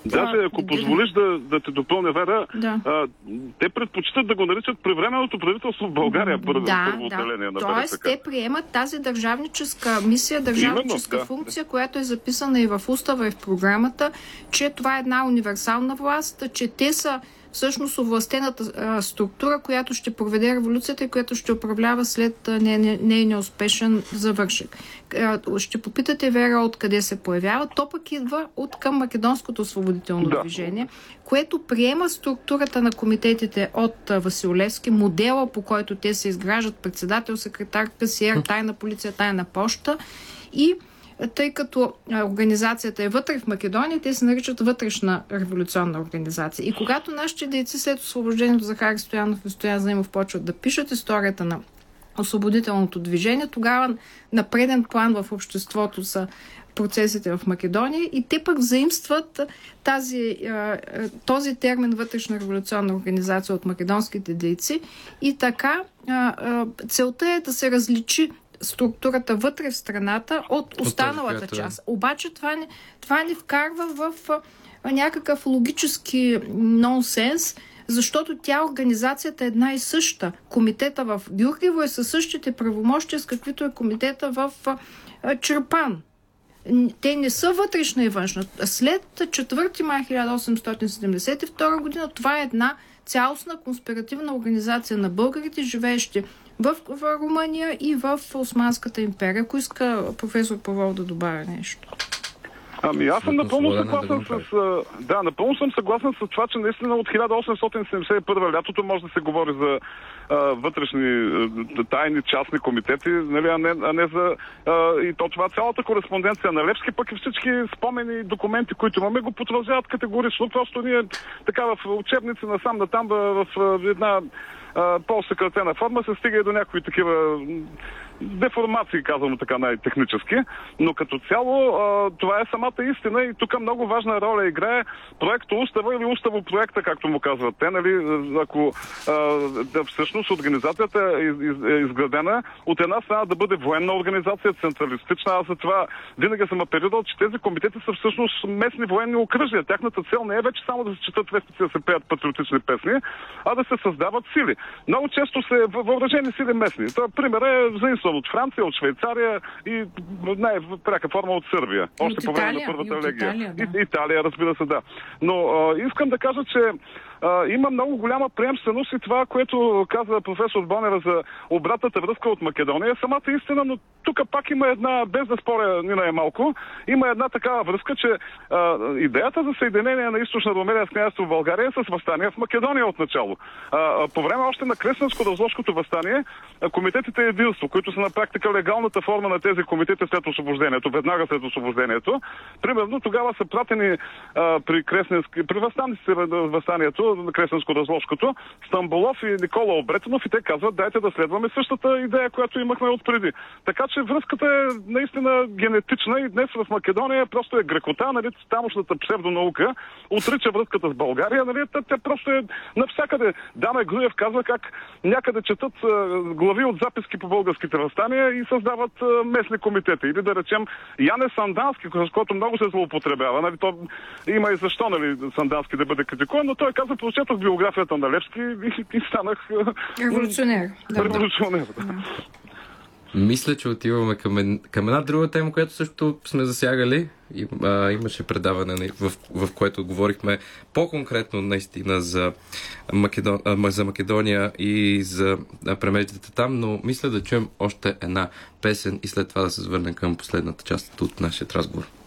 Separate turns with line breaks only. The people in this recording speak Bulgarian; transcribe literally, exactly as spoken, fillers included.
Даже ако
да,
позволиш да, да те допълня, Вера,
да.
а, те предпочитат да го наричат превременното правителство в България, първо,
да,
първо
да.
отделение на
Тоест, те приемат тази държавническа мисия, държавническа
Именно,
функция,
да.
която е записана и в устава, и в програмата, че това е една универсална власт, че те са всъщност овластената а, структура, която ще проведе революцията и която ще управлява след нейния успешен завършек. А, ще попитате, Вера, откъде се появява. То пък идва от към Македонското освободително
да.
движение, което приема структурата на комитетите от а, Васил Левски, модела, по който те се изграждат: председател, секретар, касиер, тайна полиция, тайна поща, и тъй като организацията е вътре в Македония, те се наричат вътрешна революционна организация. И когато нашите дейци след освобождението Захари Стоянов и Стоян Заимов почват да пишат историята на освободителното движение, тогава на преден план в обществото са процесите в Македония и те пък заимстват тази, този термин вътрешна революционна организация от македонските дейци и така целта е да се различи структурата вътре в страната от останалата от част. Обаче това не, това не вкарва в а, някакъв логически нонсенс, защото тя, организацията е една и съща. Комитета в Гюргево е със същите правомощия, с каквито е комитета в а, Чирпан. Те не са вътрешна и външна. След четвърти май хиляда осемстотин седемдесет и втора година това е една цялостна конспиративна организация на българите, живеещи в, в Румъния и в Османската империя. Ако иска професор Павлов да добавя нещо.
Ами аз съм напълно съгласен с... Да, напълно съм съгласен с това, че наистина от хиляда осемстотин седемдесет и първа лятото може да се говори за а, вътрешни а, тайни частни комитети, нали, а, не, а не за... А, и то това цялата кореспонденция на Левски, пък и всички спомени и документи, които имаме, го потвърждават категорично. Просто ние така в учебници насам натам в, в една по-съкратена форма се стига и до някои такива деформации, казвам така най-технически, но като цяло а, това е самата истина и тук много важна роля играе проекто устава или уставо проекта, както му казват те, нали, ако а, да, всъщност организацията е, е, е изградена от една страна да бъде военна организация, централистична, аз за това винаги съм апелирал, че тези комитети са всъщност местни военни окръжия. Тяхната цел не е вече само да се четат вестници, да се пеят патриотични песни, а да се създават сили. Много често се въоръжени сили местни. Това пример е заимстван от Франция, от Швейцария и най-пряка форма от Сърбия. Още
от
по време
Италия,
на Първата легия.
Италия, да.
И, Италия, разбира се, да. Но а, искам да кажа, че Uh, има много голяма приемственост и това, което каза професор Бонева за обратната връзка от Македония, е самата истина, но тук пак има една, без да споря ни на е малко, има една такава връзка, че uh, идеята за съединение на източна Румелия с княжество в България е с въстание в Македония отначало. Uh, по време още на Кресненско-Разложкото въстание, uh, комитетите единство, които са на практика легалната форма на тези комитети след освобождението, веднага след освобождението, примерно тогава са пратени uh, при Кресненски, при въстанието на Кресненско-Разложкото, Стамболов и Никола Обретенов и те казват, дайте да следваме същата идея, която имахме отпреди. Така че връзката е наистина генетична и днес в Македония просто е грекота, нали, тамошната псевдонаука отрича връзката с България, нали, тя просто е навсякъде. Даме Груев казва как някъде четат глави от записки по българските въстания и създават местни комитети. Или да речем Яне Сандански, с който много се злоупотребява, нали, то има и защо, нали, Сандански да бъде критикуван, но той казва, прочетох биографията на Левски и, и станах
революционер.
Революционер.
Да.
Мисля, че отиваме към, към една друга тема, която също сме засягали. И, а, имаше предаване, в, в което говорихме по-конкретно наистина за, Македон, а, за Македония и за премеждите там, но мисля да чуем още една песен и след това да се завърнем към последната част от нашия разговор.